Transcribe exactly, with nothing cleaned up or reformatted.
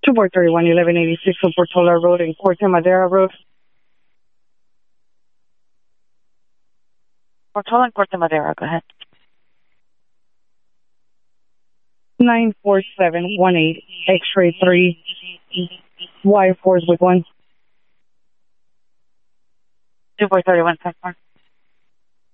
two four three one, eleven eighty-six on Portola Road and Corte Madera Road. Portola and Corte Madera, go ahead. nine four seven one eight, X-ray three, Y fours with one. two four three one five four.